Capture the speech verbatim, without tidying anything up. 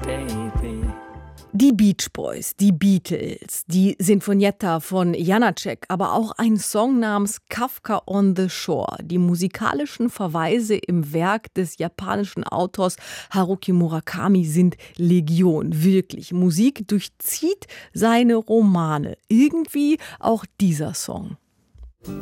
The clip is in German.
baby. Die Beach Boys, die Beatles, die Sinfonietta von Janáček, aber auch ein Song namens Kafka on the Shore. Die musikalischen Verweise im Werk des japanischen Autors Haruki Murakami sind Legion, wirklich. Musik durchzieht seine Romane. Irgendwie auch dieser Song.